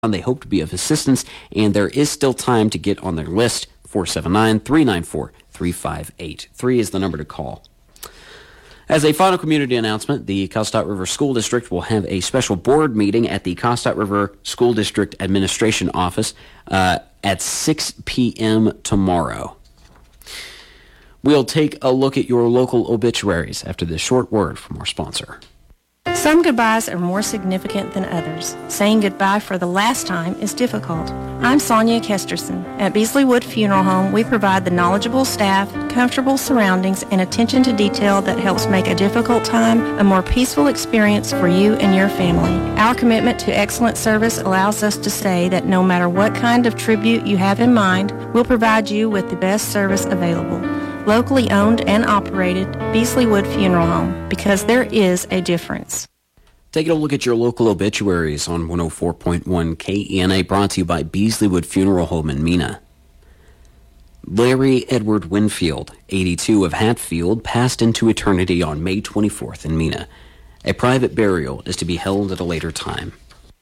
They hope to be of assistance, and there is still time to get on their list. 479-394-3583 is the number to call. As a final community announcement, the Costat River School District will have a special board meeting at the Costat River School District Administration Office at 6 p.m. tomorrow. We'll take a look at your local obituaries after this short word from our sponsor. Some goodbyes are more significant than others. Saying goodbye for the last time is difficult. I'm Sonia Kesterson. At Beasley Wood Funeral Home, we provide the knowledgeable staff, comfortable surroundings, and attention to detail that helps make a difficult time a more peaceful experience for you and your family. Our commitment to excellent service allows us to say that no matter what kind of tribute you have in mind, we'll provide you with the best service available. Locally owned and operated, Beasley Wood Funeral Home, because there is a difference. Taking a look at your local obituaries on 104.1 KENA, brought to you by Beasley Wood Funeral Home in Mena. Larry Edward Winfield, 82, of Hatfield, passed into eternity on May 24th in Mena. A private burial is to be held at a later time.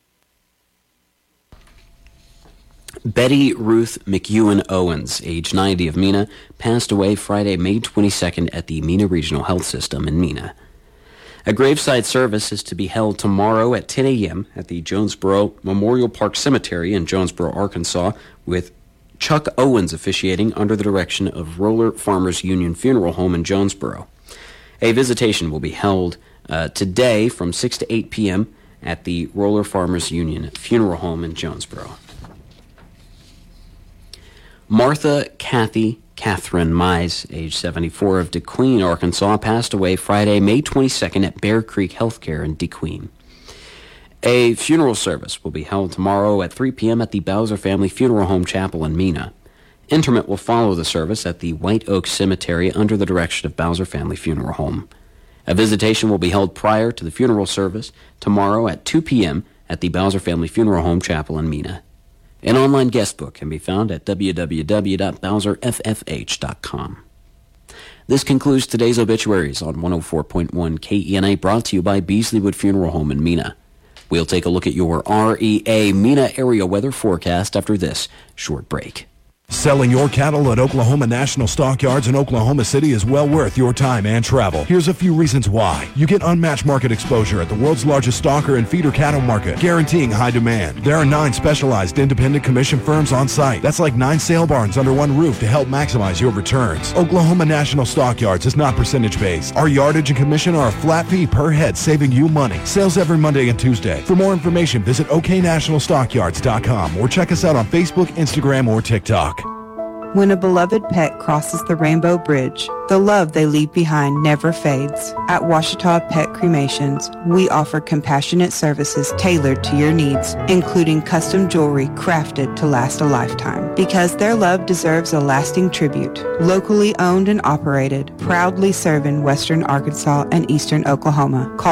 Betty Ruth McEwen Owens, age 90, of Mena, passed away Friday, May 22nd at the Mena Regional Health System in Mena. A graveside service is to be held tomorrow at 10 a.m. at the Jonesboro Memorial Park Cemetery in Jonesboro, Arkansas, with Chuck Owens officiating under the direction of Roller Farmers Union Funeral Home in Jonesboro. A visitation will be held today from 6 to 8 p.m. at the Roller Farmers Union Funeral Home in Jonesboro. Martha Catherine Mize, age 74, of DeQueen, Arkansas, passed away Friday, May 22nd at Bear Creek Healthcare in DeQueen. A funeral service will be held tomorrow at 3 p.m. at the Bowser Family Funeral Home Chapel in Mena. Interment will follow the service at the White Oak Cemetery under the direction of Bowser Family Funeral Home. A visitation will be held prior to the funeral service tomorrow at 2 p.m. at the Bowser Family Funeral Home Chapel in Mena. An online guest book can be found at www.bowserffh.com. This concludes today's obituaries on 104.1 KENA, brought to you by Beasley Wood Funeral Home in Mena. We'll take a look at your REA Mena area weather forecast after this short break. Selling your cattle at Oklahoma National Stockyards in Oklahoma City is well worth your time and travel. Here's a few reasons why. You get unmatched market exposure at the world's largest stalker and feeder cattle market, guaranteeing high demand. There are 9 specialized independent commission firms on site. That's like 9 sale barns under one roof to help maximize your returns. Oklahoma National Stockyards is not percentage-based. Our yardage and commission are a flat fee per head, saving you money. Sales every Monday and Tuesday. For more information, visit oknationalstockyards.com or check us out on Facebook, Instagram, or TikTok. When a beloved pet crosses the Rainbow Bridge, the love they leave behind never fades. At Ouachita Pet Cremations, we offer compassionate services tailored to your needs, including custom jewelry crafted to last a lifetime. Because their love deserves a lasting tribute. Locally owned and operated, proudly serving Western Arkansas and Eastern Oklahoma. Call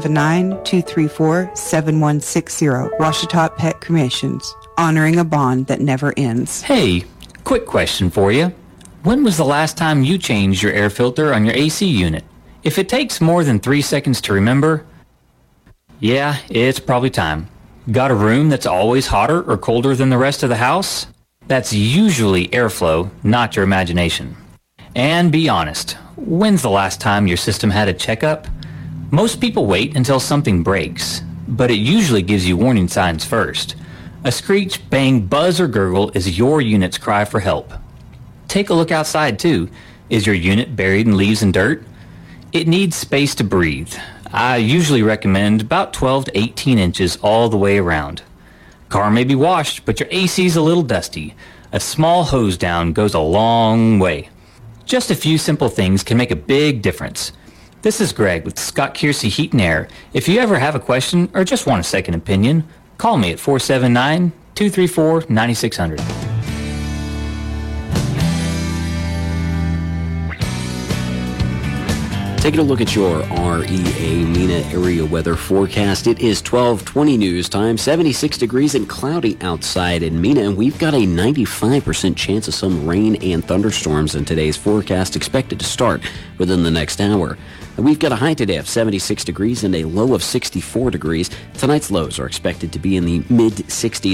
479-234-7160. Ouachita Pet Cremations, honoring a bond that never ends. Hey, quick question for you. When was the last time you changed your air filter on your AC unit? If it takes more than 3 seconds to remember, yeah, it's probably time. Got a room that's always hotter or colder than the rest of the house? That's usually airflow, not your imagination. And be honest, when's the last time your system had a checkup? Most people wait until something breaks, but it usually gives you warning signs first. A screech, bang, buzz, or gurgle is your unit's cry for help. Take a look outside, too. Is your unit buried in leaves and dirt? It needs space to breathe. I usually recommend about 12 to 18 inches all the way around. Car may be washed, but your AC's a little dusty. A small hose down goes a long way. Just a few simple things can make a big difference. This is Greg with Scott Kiersey Heat and Air. If you ever have a question or just want a second opinion, call me at 479-234-9600. Taking a look at your REA Mena area weather forecast. It is 12:20 news time, 76 degrees and cloudy outside in Mena, and we've got a 95% chance of some rain and thunderstorms in today's forecast, expected to start within the next hour. We've got a high today of 76 degrees and a low of 64 degrees. Tonight's lows are expected to be in the mid-60s.